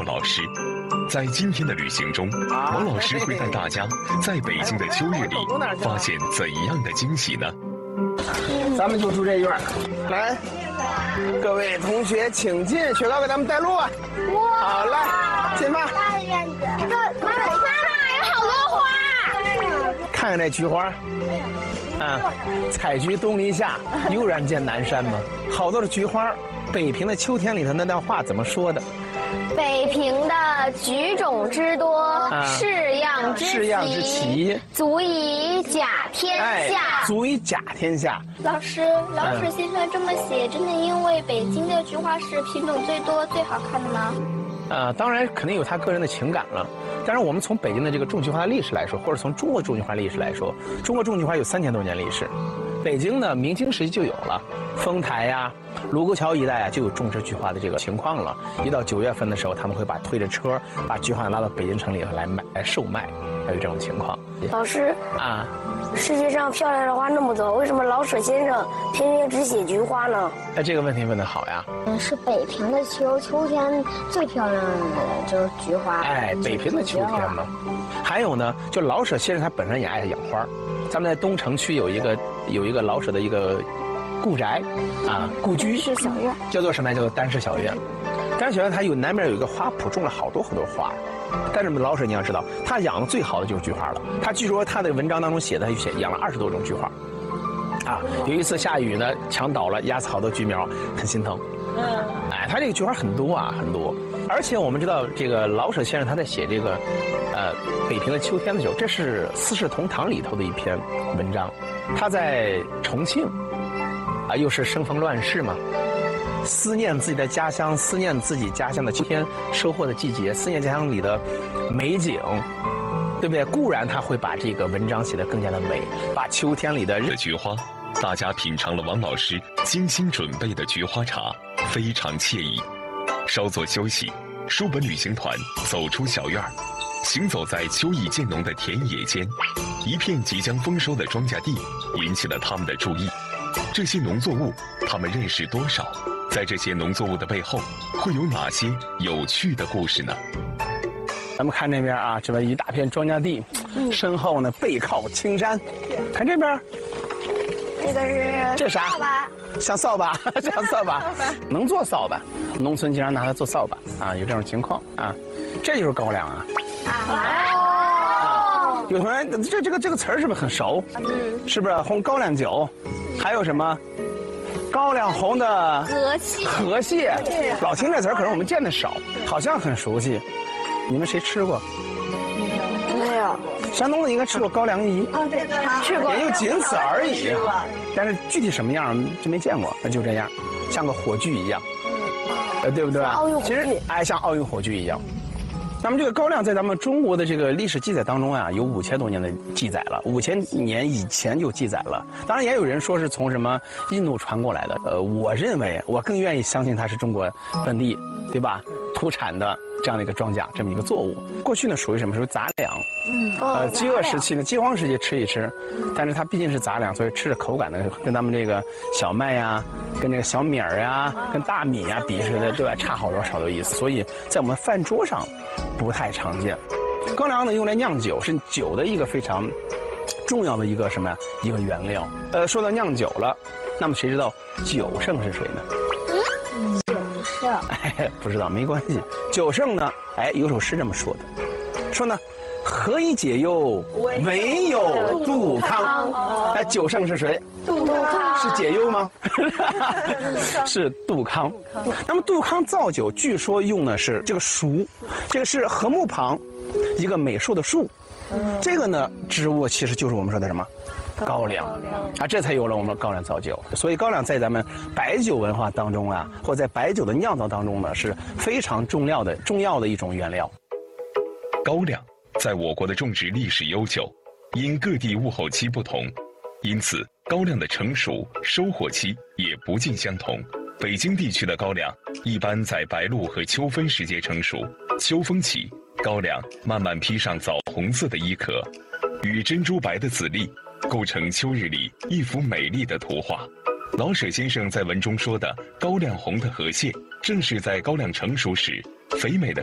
老师。在今天的旅行中，王老师会带大家在北京的秋日里发现怎样的惊喜呢？ 咱们就住这院儿，来，各位同学请进，雪糕给咱们带路啊！ 哇， 好，来，进吧。 大的院子，妈妈有好多花。 看看这菊花，采菊东篱下，悠然见南山嘛，好多的菊花。北平的秋天里头那段话怎么说的？ 北平的菊种之多，式样之奇，足以甲天下。 足以甲天下。 老师先生这么写，真的因为北京的菊花是品种最多、最好看的吗？ 当然肯定有他个人的情感了。但是我们从北京的这个种菊花的历史来说，或者从中国种菊花历史来说，中国种菊花有3000多年历史。北京呢，明清时期就有了，丰台呀、卢沟桥一带啊，就有种植菊花的这个情况了。一到9月份的时候，他们会推着车把菊花拉到北京城里头来售卖，还有这种情况。 老师啊，世界上漂亮的花那么多，为什么老舍先生偏偏只写菊花呢？ 这个问题问得好呀。 是北平的秋天最漂亮的就是菊花。 北平的秋天嘛。还有呢，就老舍先生他本身也爱养花。咱们在东城区有一个老舍的一个故宅故居， 是小院， 叫做什么呀？叫做丹氏小院。丹氏小院它南边有一个花圃，种了好多花。但是老舍你要知道，他养的最好的就是菊花了。他据说他的文章当中写的，他养了20多种菊花。有一次下雨呢，墙倒了，压死好多菊苗，很心疼。他这个菊花很多很多。而且我们知道，这个老舍先生他在写这个北平的秋天的时候，这是《四世同堂》里头的一篇文章。他在重庆又是生逢乱世嘛，思念自己的家乡，思念自己家乡的秋天收获的季节，思念家乡里的美景，对不对？固然他会把这个文章写得更加的美，把秋天里的菊花，大家品尝了王老师精心准备的菊花茶，非常惬意。稍作休息，书本旅行团走出小院儿，行走在秋意渐浓的田野间，一片即将丰收的庄稼地引起了他们的注意。这些农作物，他们认识多少？在这些农作物的背后，会有哪些有趣的故事呢？ 咱们看这边这边一大片庄稼地，身后呢背靠青山。看这边，这啥？ 扫把。 像扫把，像扫把，能做扫把。农村经常拿它做扫把有这种情况这就是高粱有同学，这个词儿是不是很熟？是不是红高粱酒？还有什么？高粱红的河蟹。老听这词儿，可是我们见的少，好像很熟悉。你们谁吃过？ 没有。 山东的应该吃过高粱饴， 吃过， 也就仅此而已。但是具体什么样真没见过，就这样，像个火炬一样，对不对？其实像奥运火炬一样。那么这个高粱在咱们中国的这个历史记载当中有5000多年的记载了，5000年以前就记载了。当然也有人说是从什么印度传过来的，我认为我更愿意相信它是中国本地，对吧？土产的这样的一个庄稼，这么一个作物。过去呢属于什么？属于杂粮。饥饿时期呢，饥荒时期吃一吃，但是它毕竟是杂粮，所以吃着口感呢跟咱们这个小麦跟这个小米儿跟大米比似的，对吧？差好多意思。所以在我们饭桌上不太常见。高粱呢用来酿酒，是酒的一个非常重要的一个一个原料。说到酿酒了，那么谁知道酒圣是谁呢？不知道没关系。酒圣呢，有首诗这么说的，说呢，何以解忧，唯有杜康。酒圣是谁？ 杜康是解忧吗？是杜康。那么杜康造酒，据说用的是这个蜀，这个是禾木旁一个美术的树。这个呢，植物其实就是我们说的什么？高粱这才有了我们高粱造酒。所以高粱在咱们白酒文化当中或在白酒的酿造当中呢，是非常重要的一种原料。 高粱在我国的种植历史悠久，因各地物候期不同，因此高粱的成熟、收获期也不尽相同。北京地区的高粱一般在白露和秋分时节成熟，秋风起，高粱慢慢披上枣红色的衣壳，与珍珠白的籽粒构成秋日里一幅美丽的图画。老舍先生在文中说的高粱红的河蟹，正是在高粱成熟时肥美的